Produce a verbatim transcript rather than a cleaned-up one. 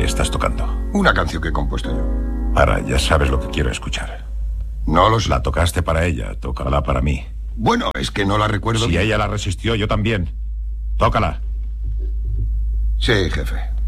estás tocando? Una canción que he compuesto yo. Ahora, ya sabes lo que quiero escuchar. No lo sé. La tocaste para ella, tócala para mí. Bueno, es que no la recuerdo Si bien. ella la resistió, yo también. Tócala. Sí, jefe.